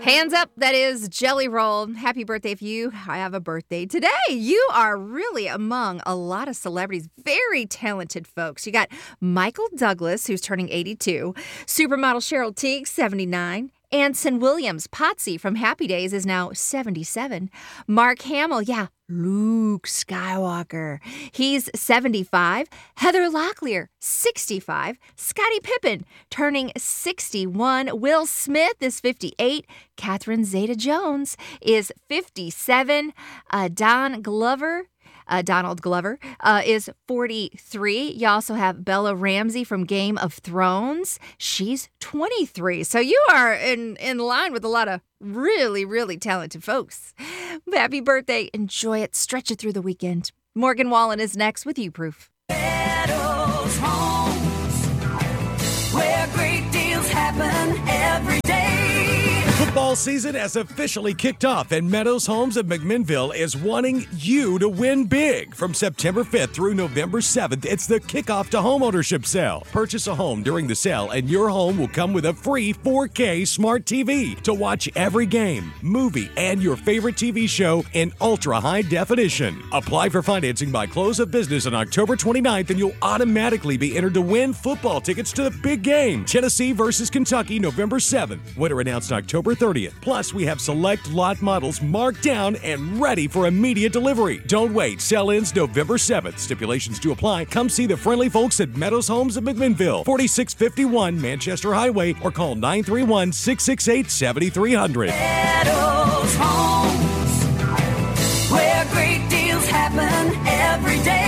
Hands up, that is Jelly Roll. Happy birthday if you have a birthday today. You are really among a lot of celebrities, very talented folks. You got Michael Douglas, who's turning 82, supermodel Cheryl Teague, 79, Anson Williams, Potsy from Happy Days, is now 77. Mark Hamill, Luke Skywalker, he's 75. Heather Locklear, 65. Scottie Pippen, turning 61. Will Smith is 58. Catherine Zeta-Jones is 57. Donald Glover is 43. You also have Bella Ramsey from Game of Thrones. She's 23. So you are in line with a lot of really, really talented folks. Happy birthday. Enjoy it. Stretch it through the weekend. Morgan Wallen is next with You Proof. Meadows Homes, where great deals happen every day. Football season has officially kicked off, and Meadows Homes of McMinnville is wanting you to win big. From September 5th through November 7th, it's the kickoff to homeownership sale. Purchase a home during the sale, and your home will come with a free 4K smart TV to watch every game, movie, and your favorite TV show in ultra-high definition. Apply for financing by close of business on October 29th, and you'll automatically be entered to win football tickets to the big game, Tennessee versus Kentucky, November 7th. Winner announced October 30th. Plus, we have select lot models marked down and ready for immediate delivery. Don't wait. Sell-ins November 7th. Stipulations do apply. Come see the friendly folks at Meadows Homes of McMinnville, 4651 Manchester Highway, or call 931-668-7300. Meadows Homes, where great deals happen every day.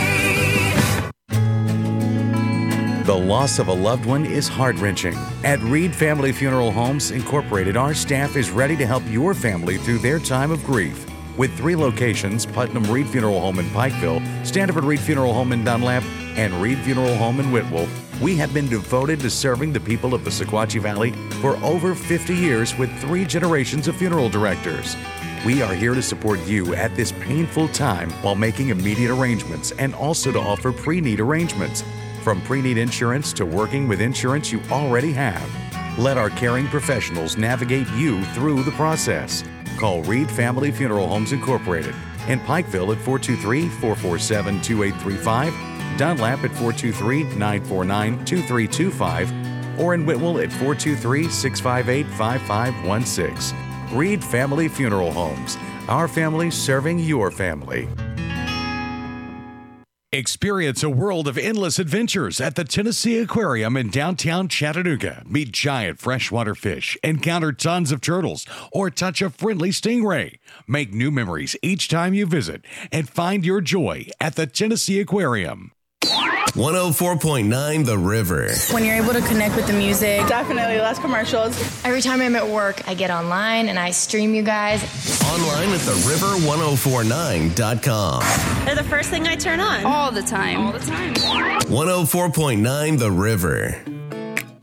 The loss of a loved one is heart-wrenching. At Reed Family Funeral Homes Incorporated, our staff is ready to help your family through their time of grief. With 3 locations, Putnam Reed Funeral Home in Pikeville, Standiford Reed Funeral Home in Dunlap, and Reed Funeral Home in Whitwell, we have been devoted to serving the people of the Sequatchie Valley for over 50 years with 3 generations of funeral directors. We are here to support you at this painful time while making immediate arrangements and also to offer pre-need arrangements. From pre-need insurance to working with insurance you already have. Let our caring professionals navigate you through the process. Call Reed Family Funeral Homes Incorporated in Pikeville at 423-447-2835, Dunlap at 423-949-2325, or in Whitwell at 423-658-5516. Reed Family Funeral Homes. Our family serving your family. Experience a world of endless adventures at the Tennessee Aquarium in downtown Chattanooga. Meet giant freshwater fish, encounter tons of turtles, or touch a friendly stingray. Make new memories each time you visit and find your joy at the Tennessee Aquarium. 104.9 The River. When you're able to connect with the music. Definitely less commercials. Every time I'm at work, I get online and I stream you guys. Online at theriver1049.com. They're the first thing I turn on. All the time. 104.9 The River.